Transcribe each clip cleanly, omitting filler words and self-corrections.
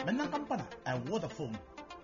Menang kampana Vodafone.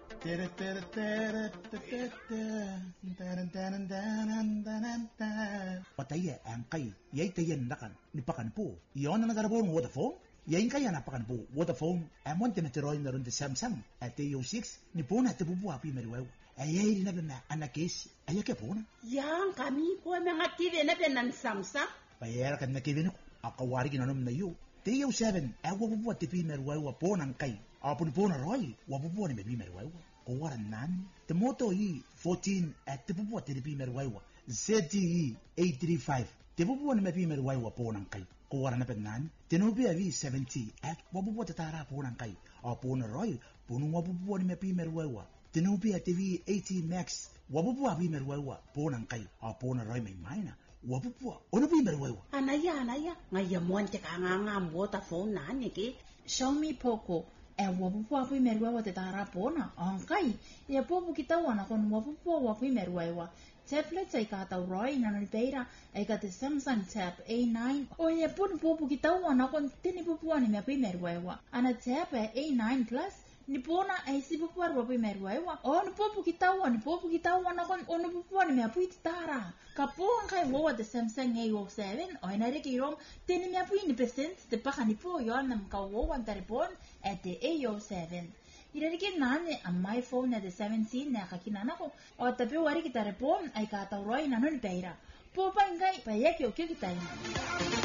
Pataya ang kay yay tayan nakan ni pakan po. Iyon ang nagarabo ng Vodafone. Yain kaya napakan po Vodafone amon tinatiroy na ron di Samsung at TU6 ni po na tibubuha pi meriwew. Ayay rin na anakis ayake po na. Yang kami po mga TV na ng Samsung. Bayar kan na kivin ko. Akawari ginanom na yu. TU7 ay wabubuha ti pi meriwew po ng kay. Apon po na roy wabubuha ni pi meriwew. Kawaran nan. Timoto yi 14 at tibubuha ti pi meriwew. ZTE 835 tibubuha ni pi meriwew po ng kay. Kawaran na penan, tinubi avi 70 at wabubuha tatara po ng kay. Apo na roy, punong wabubuha ni pi meriwew. Tinubi at TV 80 Max, wabubuha pi meriwew po ng kay. Apo na roy may maina, wabubuha. Ano pi meriwew? Anaya. Ngayamon te ka nga Vodafone na niki. Xiaomi Poco. Wabubuha pi meriwew tatara po na. Ang kay, yapo kita wana kon wabubuha pi meriwew. Tablet ay kataw Roy na nalipera ay kata Samsung Tab A9 o ya pun po kita wana kon tinipupuan ni mapi merwewa ana Tab A9 Plus ni po na ay sipupuan wapi merwewa o ni po kita wana kon o nipupuan ni mapi tara kapo ang kay wawa the Samsung A07 o na rikirom tini mapi ni percent te paka ni po yon nam kawawa taripon at the A07 Irarikin nane ang my phone na the 17 na kakinana ko o tapi wari kita repon ay kataw Roy na nun peira. Po pa ingay payak yo kita